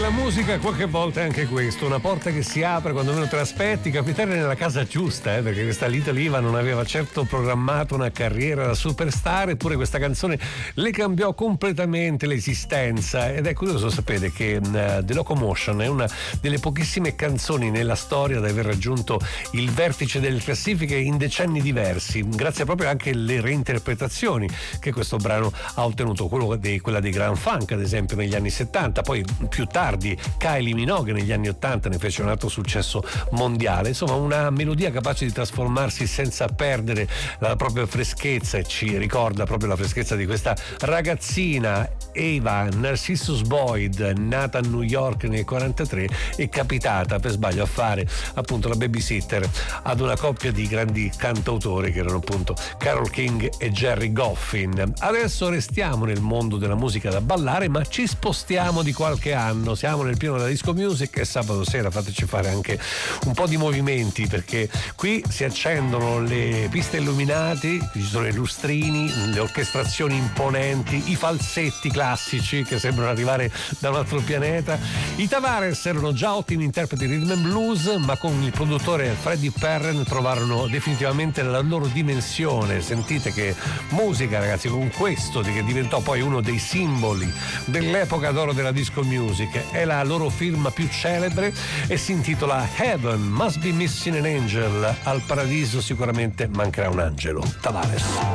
della musica qualche volta è anche questo, una porta che si apre quando meno te l'aspetti, capitare nella casa giusta, perché questa Little Eva non aveva certo programmato una carriera da superstar, eppure questa canzone le cambiò completamente l'esistenza. Ed è curioso sapere che The Locomotion è una delle pochissime canzoni nella storia ad aver raggiunto il vertice delle classifiche in decenni diversi, grazie proprio anche alle reinterpretazioni che questo brano ha ottenuto, quella dei Grand Funk ad esempio negli anni 70, poi più tardi Kylie Minogue negli anni 80 ne fece un altro successo mondiale. Insomma, una melodia capace di trasformarsi senza perdere la propria freschezza, e ci ricorda proprio la freschezza di questa ragazzina Eva Narcissus Boyd, nata a New York nel 43 e capitata per sbaglio a fare appunto la babysitter ad una coppia di grandi cantautori che erano appunto Carole King e Gerry Goffin. Adesso restiamo nel mondo della musica da ballare, ma ci spostiamo di qualche anno, siamo nel pieno della disco music e sabato sera fateci fare anche un po' di movimenti, perché qui si accendono le piste illuminate, ci sono i lustrini, le orchestrazioni imponenti, i falsetti classici che sembrano arrivare da un altro pianeta. I Tavares erano già ottimi interpreti di rhythm and blues, ma con il produttore Freddie Perren trovarono definitivamente la loro dimensione. Sentite che musica, ragazzi, con questo che diventò poi uno dei simboli dell'epoca d'oro della disco music. È la loro firma più celebre e si intitola Heaven Must Be Missing an Angel. Al paradiso sicuramente mancherà un angelo. Tavares.